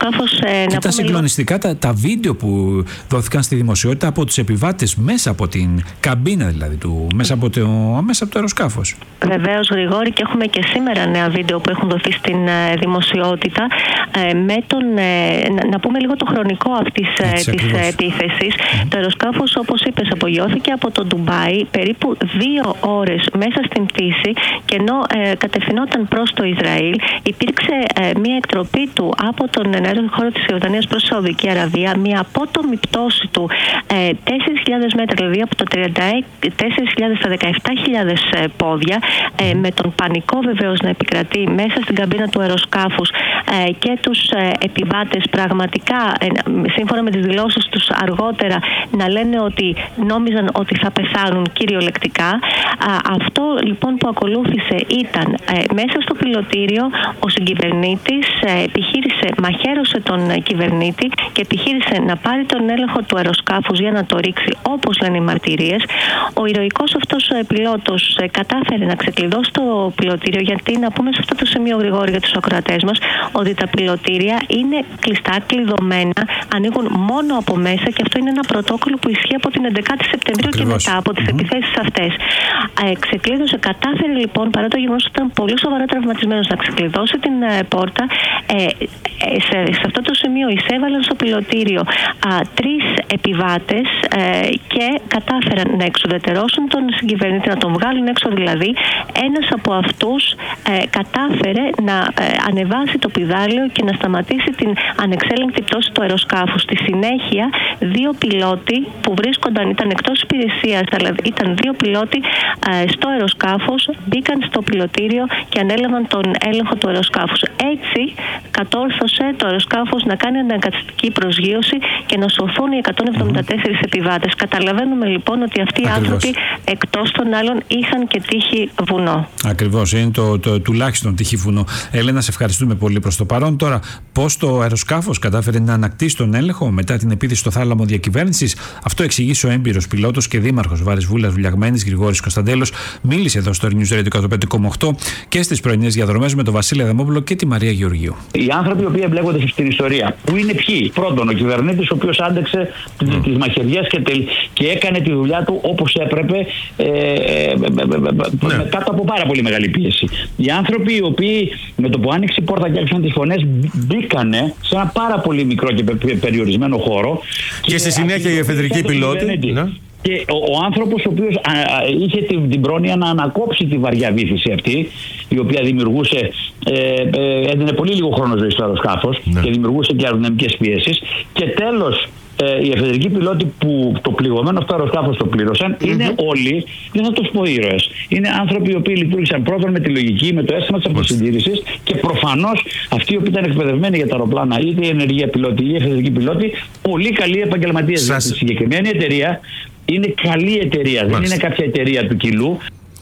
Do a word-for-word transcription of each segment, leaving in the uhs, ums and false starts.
αεροσκάφος. Ε, και τα συγκλονιστικά λίγο... τα, τα βίντεο που δόθηκαν στη δημοσιότητα από τους επιβάτες μέσα από την καμπίνα δηλαδή, του, μέσα, από το, μέσα από το αεροσκάφος. Βεβαίως, Γρηγόρη, και έχουμε και σήμερα νέα βίντεο που έχουν δοθεί στην ε, δημοσιότητα. Ε, με τον, ε, να, να πούμε λίγο το χρονικό αυτής ε, της ε, επίθεσης. Mm. Το αεροσκάφος, όπως είπες, απογειώθηκε από το Ντουμπάι περίπου δύο ώρες μέσα στην πτήση, και ενώ ε, κατευθυνόταν προς το Ισραήλ, υπήρξε ε, μια εκτροπή του από τον εναέριο χώρο της Ιορδανίας προς τη Σαουδική Αραβία, μια απότομη πτώση του ε, τέσσερις χιλιάδες μέτρα, δηλαδή από το τριάντα τέσσερις χιλιάδες στα δεκαεπτά χιλιάδες ε, πόδια, ε, με τον πανικό βεβαίως να επικρατεί μέσα στην καμπίνα του αεροσκάφους ε, και τους ε, επιβάτες πραγματικά, ε, σύμφωνα με τις δηλώσεις τους αργότερα, να λένε ότι νόμιζαν ότι θα πεθάνουν κυριολεκτικά. Α, αυτό λοιπόν που ακολούθησε ήταν ε, μέσα στο πιλωτήριο ο συγκυβερνήτης ε, επιχείρησε, μαχαίρωσε τον κυβερνήτη και επιχείρησε να πάρει τον έλεγχο του αεροσκάφους για να το ρίξει, όπως λένε οι μαρτυρίες. Ο ηρωικός αυτός ε, πιλότος ε, κατάφερε να ξεκλειδώσει το πιλωτήριο, γιατί να πούμε σε αυτό το σημείο, Γρηγόρη, για τους ακροατές μας, ότι τα πιλωτήρια είναι κλειστά, κλειδωμένα, ανοίγουν μόνο από μέσα, και αυτό είναι ένα πρωτόκολλο που ισχύει από την εντεκάτη Σεπτεμβρίου. Ακριβώς. Και μετά από τις mm-hmm. επιθέσεις αυτές. Ε, ξεκλείδωσε, κατάφερε λοιπόν, παρά το γεγονός ότι ήταν πολύ σοβαρά τραυματισμένος, να ξεκλειδώσει την ε, πόρτα. Ε, ε, σε, σε αυτό το σημείο εισέβαλαν στο πιλωτήριο α, τρεις επιβάτες ε, και κατάφεραν να εξουδετερώσουν τον συγκυβερνήτη, να τον βγάλουν έξω δηλαδή. Ένας από αυτούς ε, κατάφερε να ε, ανεβάσει το πηδάλιο και να σταματήσει την ανεξέλεγκτη πτώση του αεροσκάφους. Στη συνέχεια, δύο πιλότοι που βρίσκονταν, ήταν εκτός υπηρεσίας, αλλά ήταν δύο πιλότοι ε, στο αεροσκάφος, μπήκαν στο πιλωτήριο και ανέλαβαν τον έλεγχο του αεροσκάφους. Έτσι, κατόρθωσε το αεροσκάφος να κάνει αναγκαστική προσγείωση και να σωθούν οι εκατόν εβδομήντα τέσσερις mm-hmm. επιβάτες. Καταλαβαίνουμε λοιπόν ότι αυτοί οι Ακριβώς. άνθρωποι, εκτός των άλλων, είχαν και τύχη βουνό. Ακριβώς, είναι το, το, το τουλάχιστον τύχη βουνό. Έλενα, σε ευχαριστούμε πολύ προς το παρόν. Τώρα, πώς το αεροσκάφος κατάφερε να ανακτήσει τον έλεγχο μετά την επίθεση στο θάλαμο διακυβέρνησης, αυτό εξηγήσει ο έμπειρος πιλότος και δήμαρχος Βάρης Βούλας Βουλιαγμένης, Γρηγόρης Κωνσταντέλος. Μίλησε εδώ στο News Radio εκατόν πέντε κόμμα οκτώ και στις πρωινές διαδρομές με τον Βασίλη Αδαμόπουλο και τη Μαρία Γεωργίου. Οι άνθρωποι οι οποίοι εμπλέκονται στην ιστορία, που είναι ποιοι? Πρώτον, ο κυβερνήτης, ο οποίος άντεξε mm. τις μαχαιριές και, τελ... και έκανε τη δουλειά του όπως έπρεπε, ε, ε, ε, ναι. ε, κάτω από πάρα πολύ μεγάλη πίεση. Οι άνθρωποι οι οποίοι με το που άνοιξε η πόρτα και άρχισαν τις φωνές, μπήκανε σε ένα πάρα πολύ μικρό και περιορισμένο χώρο. Και, και στη συνέχεια οι εφεδρικοί πιλότοι. Και ο, ο άνθρωπος ο οποίος α, α, είχε την, την πρόνοια να ανακόψει τη βαριά βύθιση αυτή, η οποία δημιουργούσε, ε, ε, έδινε πολύ λίγο χρόνο ζωή στο αεροσκάφος ναι. και δημιουργούσε και αεροδυναμικές πιέσεις. Και τέλος, ε, οι εφεδρικοί πιλότοι που το πληγωμένο αυτό αεροσκάφος το πλήρωσαν, mm-hmm. είναι όλοι, δεν θα το πω ήρωες. Είναι άνθρωποι οι οποίοι λειτουργήσαν πρώτον με τη λογική, με το αίσθημα της αυτοσυντήρησης, και προφανώς αυτοί οι οποίοι ήταν εκπαιδευμένοι για τα αεροπλάνα, είτε η ενεργεία πιλότη ή οι εφεδρικοί πιλότοι, πολύ καλοί επαγγελματίες. Σας... Στη συγκεκριμένη εταιρεία είναι καλή εταιρεία, Μάλιστα. δεν είναι κάποια εταιρεία του κιλού.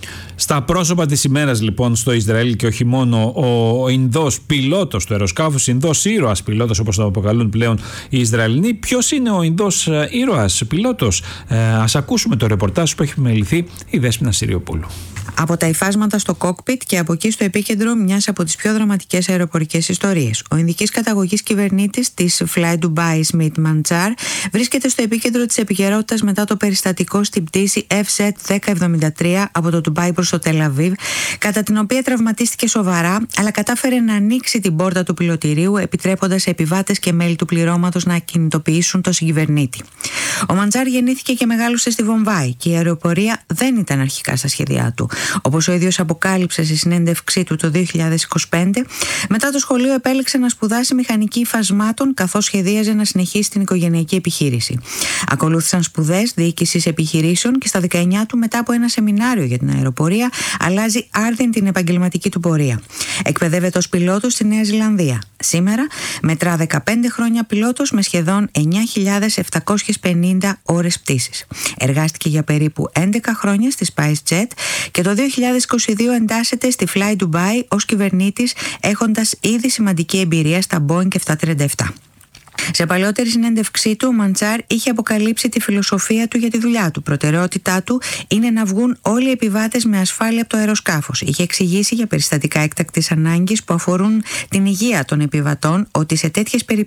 Στα πρόσωπα της ημέρας λοιπόν στο Ισραήλ, και όχι μόνο, ο Ινδός πιλότος του αεροσκάφους, Ινδός ήρωας πιλότος όπως το αποκαλούν πλέον οι Ισραηλινοί. Ποιος είναι ο Ινδός ήρωας πιλότος? Ε, ας ακούσουμε το ρεπορτάζ που έχει επιμεληθεί η Δέσποινα Συριοπούλου. Από τα υφάσματα στο κόκπιτ και από εκεί στο επίκεντρο μιας από τις πιο δραματικές αεροπορικές ιστορίες. Ο Ινδικής καταγωγής κυβερνήτης της Fly Dubai, Smith Manchar, βρίσκεται στο επίκεντρο της επικαιρότητας μετά το περιστατικό στην πτήση εφ σετ δέκα εβδομήντα τρία από το Ντουμπάι προς το Τελαβίβ, κατά την οποία τραυματίστηκε σοβαρά, αλλά κατάφερε να ανοίξει την πόρτα του πιλωτηρίου, επιτρέποντας σε επιβάτες και μέλη του πληρώματος να κινητοποιήσουν τον συγκυβερνήτη. Ο Μαντζάρ γεννήθηκε και μεγάλωσε στη Βομβάη και η αεροπορία δεν ήταν αρχικά στα σχέδιά του. Όπως ο ίδιος αποκάλυψε στη συνέντευξή του το δύο χιλιάδες είκοσι πέντε, μετά το σχολείο επέλεξε να σπουδάσει μηχανική υφασμάτων, καθώς σχεδίαζε να συνεχίσει την οικογενειακή επιχείρηση. Ακολούθησαν σπουδές διοίκησης επιχειρήσεων και στα δεκαεννιά του, μετά από ένα σεμινάριο για την αεροπορία, αλλάζει άρδιν την επαγγελματική του πορεία. Εκπαιδεύεται ως πιλότος στη Νέα Ζηλανδία. Σήμερα μετρά δεκαπέντε χρόνια πιλότος με σχεδόν εννιά χιλιάδες επτακόσιες πενήντα ώρες πτήσης. Εργάστηκε για περίπου έντεκα χρόνια στη SpiceJet και το δύο χιλιάδες είκοσι δύο εντάσσεται στη Fly Dubai ως κυβερνήτης, έχοντας ήδη σημαντική εμπειρία στα Boeing επτακόσια τριάντα επτά. Σε παλαιότερη συνέντευξή του, ο Μαντσάρ είχε αποκαλύψει τη φιλοσοφία του για τη δουλειά του. Προτεραιότητά του είναι να βγουν όλοι οι επιβάτες με ασφάλεια από το αεροσκάφος. Είχε εξηγήσει για περιστατικά έκτακτης ανάγκης που αφορούν την υγεία των επιβατών ότι σε τέτοιες περιπτώσεις